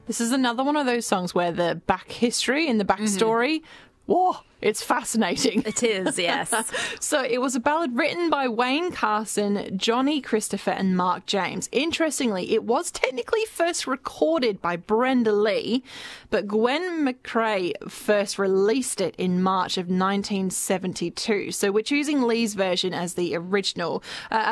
This is another one of those songs where the back history and the backstory, whoa, it's fascinating. It is, yes. So it was a ballad written by Wayne Carson, Johnny Christopher and Mark James. Interestingly, it was technically first recorded by Brenda Lee, but Gwen McCrae first released it in March of 1972. So we're choosing Lee's version as the original.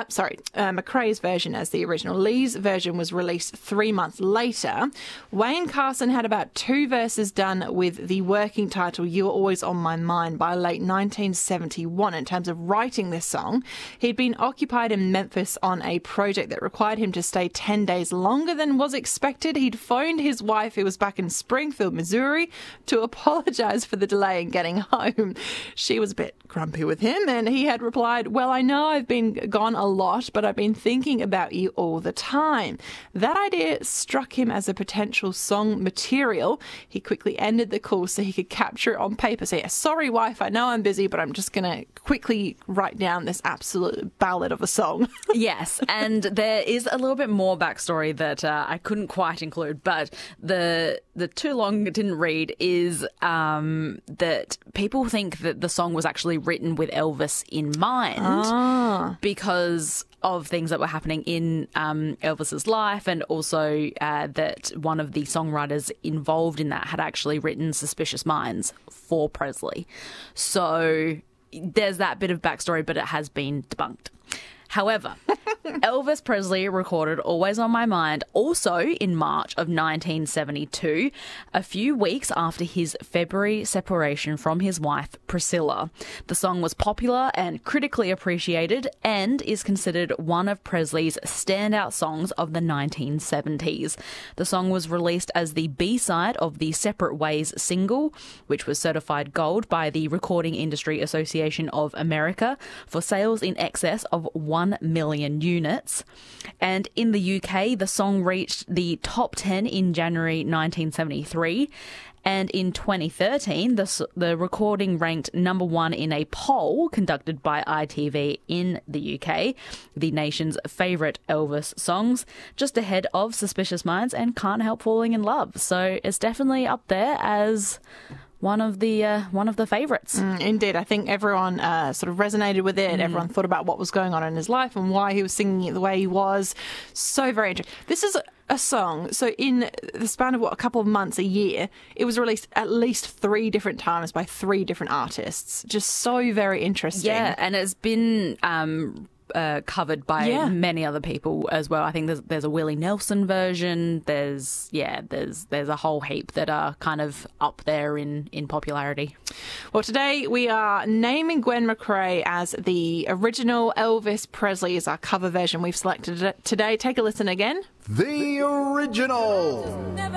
McCrae's version as the original. Lee's version was released 3 months later. Wayne Carson had about 2 verses done with the working title, You're Always on My Mind, by late 1971. In terms of writing this song, he'd been occupied in Memphis on a project that required him to stay 10 days longer than was expected. He'd phoned his wife, who was back in Springfield, Missouri, to apologise for the delay in getting home. She was a bit grumpy with him, and he had replied, well, I know I've been gone a lot, but I've been thinking about you all the time. That idea struck him as a potential song material. He quickly ended the call so he could capture it on paper. So, sorry, wife, I know I'm busy, but I'm just going to quickly write down this absolute ballad of a song. Yes, and there is a little bit more backstory that I couldn't quite include, but the too long didn't read is that people think that the song was actually written with Elvis in mind because of things that were happening in Elvis's life, and also that one of the songwriters involved in that had actually written Suspicious Minds for Presley. So there's that bit of backstory, but it has been debunked. However, Elvis Presley recorded Always on My Mind also in March of 1972, a few weeks after his February separation from his wife, Priscilla. The song was popular and critically appreciated and is considered one of Presley's standout songs of the 1970s. The song was released as the B-side of the Separate Ways single, which was certified gold by the Recording Industry Association of America for sales in excess of 1 million units. And in the UK, the song reached the top 10 in January 1973. And in 2013, the recording ranked number 1 in a poll conducted by ITV in the UK, the nation's favourite Elvis songs, just ahead of Suspicious Minds and Can't Help Falling in Love. So it's definitely up there as one of the favourites. Indeed. I think everyone sort of resonated with it. Everyone thought about what was going on in his life and why he was singing it the way he was. So very interesting. This is a song, so in the span of, a couple of months, a year, it was released at least 3 different times by 3 different artists. Just so very interesting. Yeah, and it's been covered by many other people as well. I think there's a Willie Nelson version. There's a whole heap that are kind of up there in popularity. Well, today we are naming Gwen McCrae as the original. Elvis Presley is our cover version. We've selected it today. Take a listen again. The original.